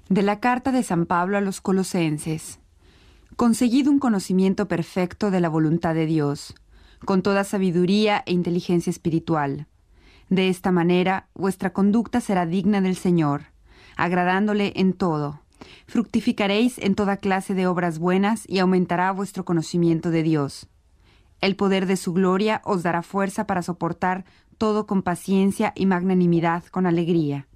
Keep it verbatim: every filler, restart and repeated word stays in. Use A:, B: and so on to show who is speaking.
A: De la carta de San Pablo a los Colosenses. Conseguid un conocimiento perfecto de la voluntad de Dios, con toda sabiduría e inteligencia espiritual. De esta manera, vuestra conducta será digna del Señor, agradándole en todo. Fructificaréis en toda clase de obras buenas y aumentará vuestro conocimiento de Dios. El poder de su gloria os dará fuerza para soportar todo con paciencia y magnanimidad con alegría.